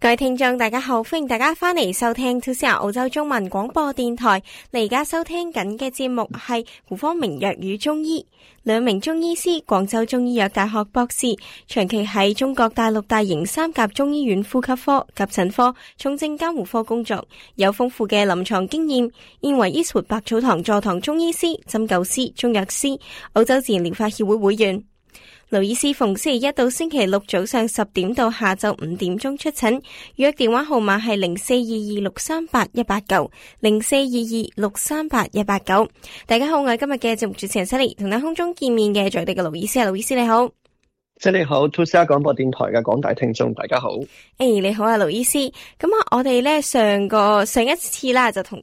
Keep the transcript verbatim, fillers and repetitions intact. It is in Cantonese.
各位聽眾大家好，歡迎大家翻嚟收聽two C R澳洲中文廣播電台。你而家收聽緊嘅節目係胡方明藥與中醫，兩名中醫師，廣州中醫藥大學博士，長期喺中國大陸大型三甲中醫院呼吸科、急診科、重症監護科工作，有豐富嘅臨床經驗，現為 Eastwood 百草堂座堂中醫師、針灸師、中藥師，澳洲自然療法協會會員。盧醫師逢星期一到星期六早上十點到下晝五點鐘出診，預約電話號碼係零四二二六三八一八九，零四二二六三八一八九。大家好，我係今日嘅節目主持人 Sally， 同喺空中見面嘅在地嘅盧醫師啊，盧醫師你好。 即係你好 two C R 廣播電台嘅廣大聽眾大家好。 誒、hey, 你好啊盧醫師，咁啊我哋咧上個上一次啦就同